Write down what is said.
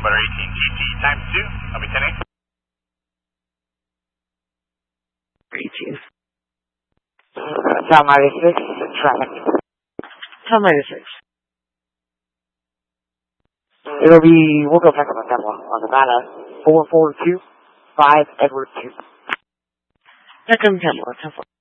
Butter 18 GT times 2. I'll be 10-8. 18. Tom minus 6, traffic. Tom minus 6. We'll go back on the demo on Nevada. 442, 5 Edward 2. Back on the demo,